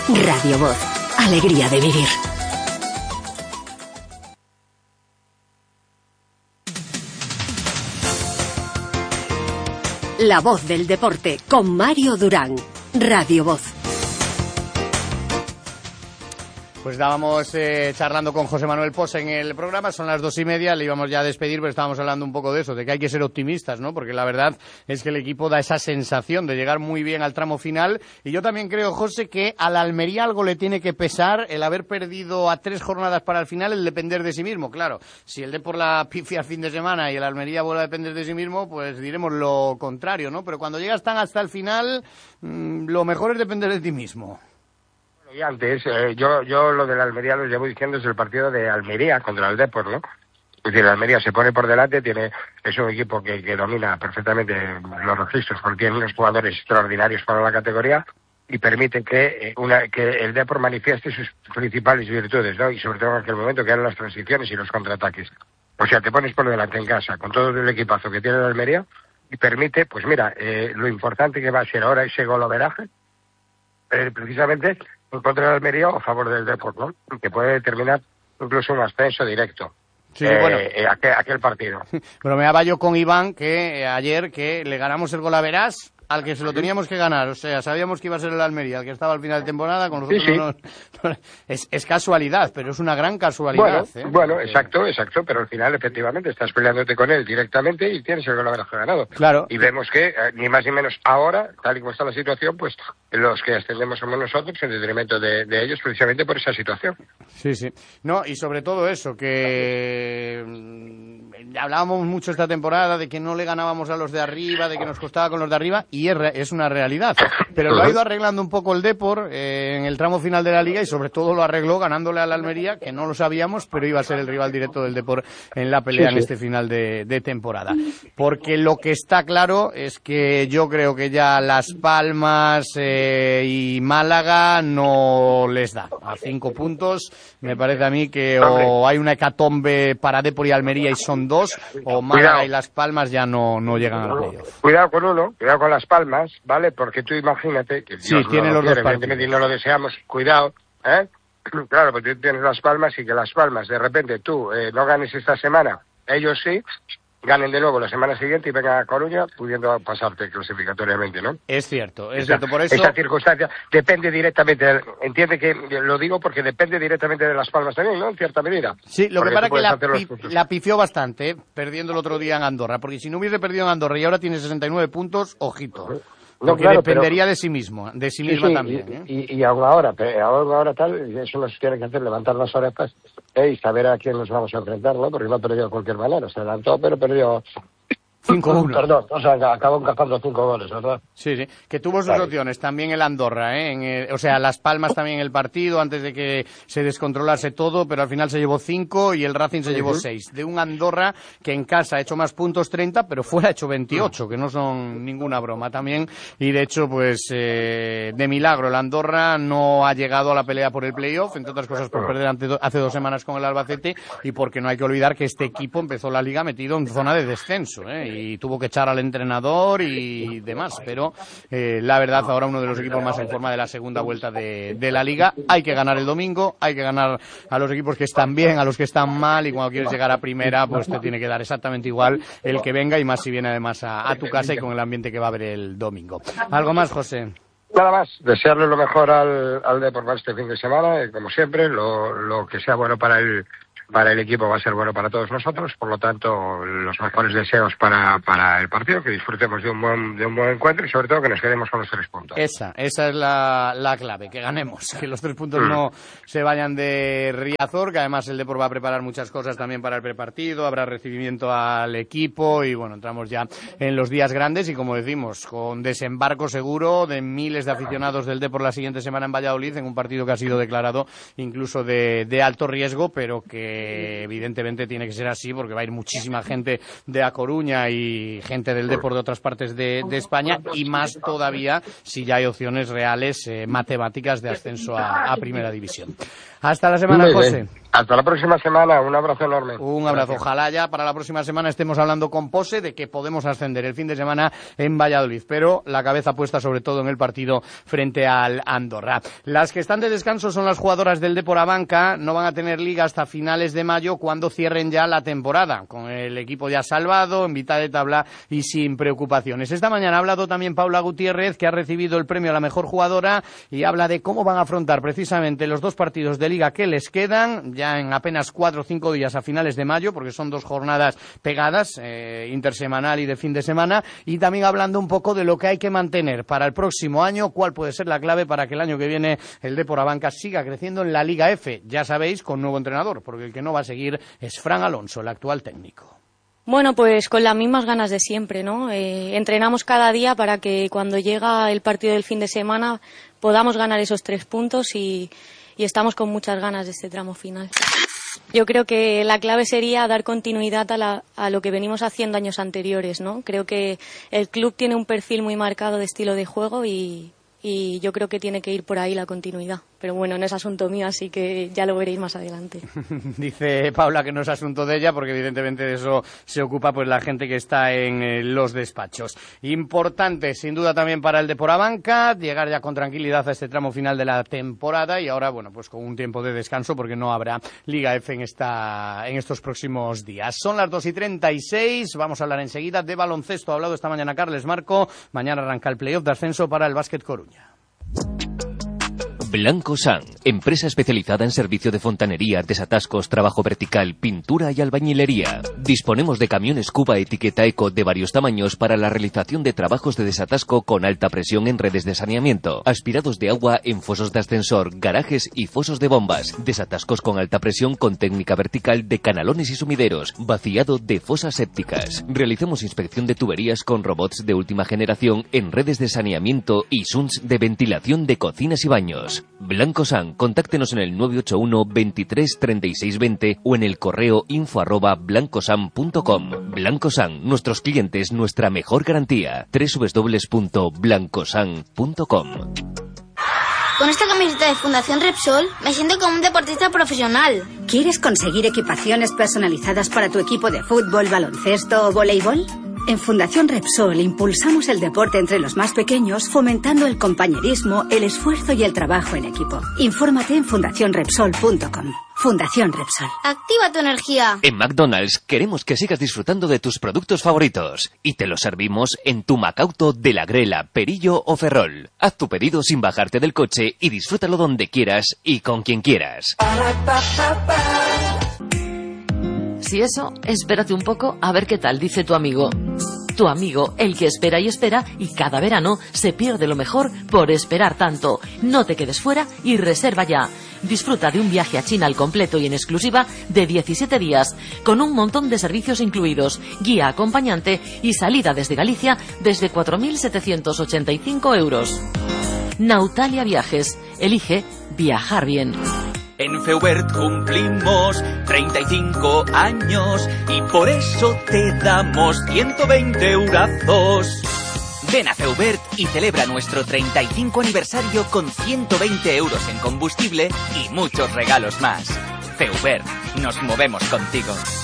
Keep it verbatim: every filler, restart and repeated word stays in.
Radio Voz. Alegría de vivir. La voz del deporte con Mario Durán. Radio Voz. Pues estábamos eh, charlando con José Manuel Posa en el programa, son las dos y media, le íbamos ya a despedir, pero estábamos hablando un poco de eso, de que hay que ser optimistas, ¿no? Porque la verdad es que el equipo da esa sensación de llegar muy bien al tramo final, y yo también creo, José, que a la Almería algo le tiene que pesar el haber perdido a tres jornadas para el final, el depender de sí mismo. Claro, si el Depor la pifia al fin de semana y el Almería vuelve a depender de sí mismo, pues diremos lo contrario, ¿no? Pero cuando llegas tan hasta el final, mmm, lo mejor es depender de ti mismo. Y antes, eh, yo yo lo de la Almería lo llevo diciendo desde el partido de Almería contra el Depor, ¿no? Es decir, la Almería se pone por delante, tiene es un equipo que, que domina perfectamente los registros, porque tiene unos jugadores extraordinarios para la categoría y permite que eh, una que el Depor manifieste sus principales virtudes, ¿no? Y sobre todo en aquel momento que eran las transiciones y los contraataques. O sea, te pones por delante en casa con todo el equipazo que tiene la Almería y permite, pues mira, eh, lo importante que va a ser ahora ese goloveraje, eh, precisamente en contra de Almería o a favor del Depor, ¿no? Que puede determinar incluso un ascenso directo. Sí, eh, bueno. eh, aquel, aquel partido. Bromeaba yo con Iván que eh, ayer que le ganamos el Golaveras al que se lo teníamos que ganar, o sea, sabíamos que iba a ser el Almería, el que estaba al final de temporada, con nosotros sí, sí. No, no, es, es casualidad, pero es una gran casualidad. Bueno, ¿eh? bueno, Porque... exacto, exacto, pero al final efectivamente estás peleándote con él directamente y tienes el golaveraje ganado. Claro. Y vemos que, eh, ni más ni menos ahora, tal y como está la situación, pues los que ascendemos somos nosotros en detrimento de, de ellos precisamente por esa situación. Sí, sí. No, y sobre todo eso, que mmm, hablábamos mucho esta temporada de que no le ganábamos a los de arriba, de que nos costaba con los de arriba, y es, es una realidad. Pero lo ha ido arreglando un poco el Depor eh, en el tramo final de la Liga y sobre todo lo arregló ganándole a la Almería, que no lo sabíamos, pero iba a ser el rival directo del Depor en la pelea sí, sí. en este final de, de temporada. Porque lo que está claro es que yo creo que ya Las Palmas eh, y Málaga no les da. A cinco puntos me parece a mí que o hay una hecatombe para Depor y Almería y son dos, o Málaga cuidado. Y Las Palmas ya no, no llegan al playoff. Cuidado con uno, cuidado con Las Palmas, ¿vale? Porque tú imagínate que sí, Dios tiene no lo los quiere, dos partidos. Y no lo deseamos, cuidado, ¿eh? Claro, porque tú tienes Las Palmas y que Las Palmas, de repente tú eh, no ganes esta semana, ellos sí, ganen de nuevo la semana siguiente y vengan a Coruña pudiendo pasarte clasificatoriamente, ¿no? Es cierto, es esa, cierto, por eso... Esa circunstancia depende directamente, entiende que lo digo porque depende directamente de Las Palmas también, ¿no? En cierta medida. Sí, lo porque que pasa es que la, pi la pifió bastante, ¿eh? Perdiendo el otro día en Andorra, porque si no hubiese perdido en Andorra y ahora tiene sesenta y nueve puntos, ojito. Porque no, claro, dependería pero... de sí mismo, de sí misma sí, sí, también. Y, ¿eh? y, y aún ahora, aún ahora tal, eso nos tiene que hacer levantar las orejas ¿eh? Y saber a quién nos vamos a enfrentar, ¿no? Porque no ha perdido de cualquier manera, se adelantó, pero perdió... cinco uno. Perdón, o sea, acabó encajando cinco goles, ¿verdad? Sí, sí, que tuvo sus vale. opciones, también el Andorra, ¿eh? En el, o sea, Las Palmas también en el partido, antes de que se descontrolase todo, pero al final se llevó cinco y el Racing se uh-huh. llevó seis. De un Andorra que en casa ha hecho más puntos, treinta, pero fuera ha hecho veintiocho, uh-huh. que no son ninguna broma también. Y de hecho, pues, eh, de milagro, el Andorra no ha llegado a la pelea por el playoff, entre otras cosas por perder ante do, hace dos semanas con el Albacete, y porque no hay que olvidar que este equipo empezó la Liga metido en zona de descenso, ¿eh? Y tuvo que echar al entrenador y demás, pero eh, la verdad ahora uno de los equipos más en forma de la segunda vuelta de, de la Liga. Hay que ganar el domingo, hay que ganar a los equipos que están bien, a los que están mal, y cuando quieres llegar a primera pues te tiene que dar exactamente igual el que venga, y más si viene además a, a tu casa y con el ambiente que va a haber el domingo. ¿Algo más, José? Nada más, desearle lo mejor al, al Depor para este fin de semana, eh, como siempre, lo, lo que sea bueno para el para el equipo va a ser bueno para todos nosotros, por lo tanto los mejores deseos para, para el partido, que disfrutemos de un buen de un buen encuentro y sobre todo que nos quedemos con los tres puntos. Esa, esa es la, la clave, que ganemos, que los tres puntos mm. no se vayan de Riazor, que además el Depor va a preparar muchas cosas también para el prepartido, habrá recibimiento al equipo y bueno, entramos ya en los días grandes y como decimos, con desembarco seguro de miles de aficionados del Depor la siguiente semana en Valladolid, en un partido que ha sido declarado incluso de, de alto riesgo, pero que evidentemente tiene que ser así porque va a ir muchísima gente de A Coruña y gente del Depor de otras partes de, de España, y más todavía si ya hay opciones reales eh, matemáticas de ascenso a, a Primera División. Hasta la semana, José. Hasta la próxima semana, un abrazo enorme. Un abrazo, ojalá ya para la próxima semana estemos hablando con Pose de que podemos ascender el fin de semana en Valladolid, pero la cabeza puesta sobre todo en el partido frente al Andorra. Las que están de descanso son las jugadoras del Depor Abanca, no van a tener liga hasta finales de mayo cuando cierren ya la temporada, con el equipo ya salvado, en mitad de tabla y sin preocupaciones. Esta mañana ha hablado también Paula Gutiérrez, que ha recibido el premio a la mejor jugadora y habla de cómo van a afrontar precisamente los dos partidos de liga que les quedan, ya en apenas cuatro o cinco días a finales de mayo, porque son dos jornadas pegadas, eh, intersemanal y de fin de semana, y también hablando un poco de lo que hay que mantener para el próximo año, cuál puede ser la clave para que el año que viene el Depor Abanca siga creciendo en la Liga F, ya sabéis, con nuevo entrenador, porque el que no va a seguir es Fran Alonso, el actual técnico. Bueno, pues con las mismas ganas de siempre, ¿no? Eh, entrenamos cada día para que cuando llega el partido del fin de semana podamos ganar esos tres puntos y, y estamos con muchas ganas de este tramo final. Yo creo que la clave sería dar continuidad a, la, a lo que venimos haciendo años anteriores, ¿no? Creo que el club tiene un perfil muy marcado de estilo de juego y, y yo creo que tiene que ir por ahí la continuidad. Pero bueno, no es asunto mío, así que ya lo veréis más adelante. Dice Paula que no es asunto de ella, porque evidentemente de eso se ocupa pues la gente que está en eh, los despachos. Importante, sin duda también para el Depor Abanca, llegar ya con tranquilidad a este tramo final de la temporada y ahora, bueno, pues con un tiempo de descanso, porque no habrá Liga F en, esta, en estos próximos días. Son las dos y treinta y seis, vamos a hablar enseguida de baloncesto. Ha hablado esta mañana Carles Marco, mañana arranca el playoff de ascenso para el Básquet Coruña. Blanco San, empresa especializada en servicio de fontanería, desatascos, trabajo vertical, pintura y albañilería. Disponemos de camiones Cuba etiqueta Eco de varios tamaños para la realización de trabajos de desatasco con alta presión en redes de saneamiento, aspirados de agua en fosos de ascensor, garajes y fosos de bombas, desatascos con alta presión con técnica vertical de canalones y sumideros, vaciado de fosas sépticas. Realizamos inspección de tuberías con robots de última generación en redes de saneamiento y S U N S de ventilación de cocinas y baños. Blanco San, contáctenos en el nueve ocho uno veintitrés treinta y seis veinte o en el correo info arroba blancosan punto com. Blanco San, nuestros clientes, nuestra mejor garantía. doble u doble u doble u punto blancosan punto com. Con esta camiseta de Fundación Repsol me siento como un deportista profesional. ¿Quieres conseguir equipaciones personalizadas para tu equipo de fútbol, baloncesto o voleibol? En Fundación Repsol impulsamos el deporte entre los más pequeños, fomentando el compañerismo, el esfuerzo y el trabajo en equipo. Infórmate en fundación repsol punto com. Fundación Repsol. Activa tu energía. En McDonald's queremos que sigas disfrutando de tus productos favoritos y te los servimos en tu Macauto de la Grela, Perillo o Ferrol. Haz tu pedido sin bajarte del coche y disfrútalo donde quieras y con quien quieras. Si eso, espérate un poco a ver qué tal dice tu amigo. Tu amigo, el que espera y espera y cada verano se pierde lo mejor por esperar tanto. No te quedes fuera y reserva ya. Disfruta de un viaje a China al completo y en exclusiva de diecisiete días, con un montón de servicios incluidos, guía acompañante y salida desde Galicia desde cuatro mil setecientos ochenta y cinco euros. Nautalia Viajes. Elige viajar bien. En Feubert cumplimos treinta y cinco años y por eso te damos ciento veinte eurazos. Ven a Feubert y celebra nuestro treinta y cinco aniversario con ciento veinte euros en combustible y muchos regalos más. Feubert, nos movemos contigo.